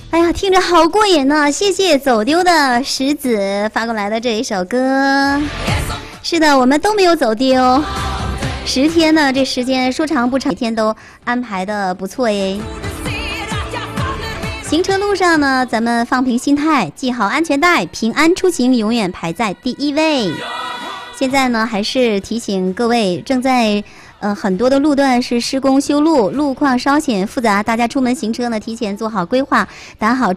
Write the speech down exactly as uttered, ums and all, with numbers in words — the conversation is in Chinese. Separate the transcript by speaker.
Speaker 1: 哎呀，听着好过瘾呢！谢谢走丢的石子发过来的这一首歌。是的，我们都没有走丢。十天呢，这时间说长不长，每天都安排的不错耶。行车路上呢，咱们放平心态，系好安全带，平安出行永远排在第一位。现在呢，还是提醒各位，正在呃很多的路段是施工修路，路况稍显复杂，大家出门行车呢，提前做好规划，打好